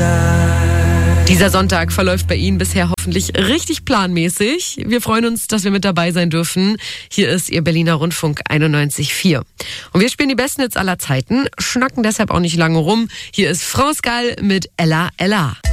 Dieser Sonntag verläuft bei Ihnen bisher hoffentlich richtig planmäßig. Wir freuen uns, dass wir mit dabei sein dürfen. Hier ist Ihr Berliner Rundfunk 91,4. Und wir spielen die besten Hits aller Zeiten, schnacken deshalb auch nicht lange rum. Hier ist France Gall mit Ella Ella.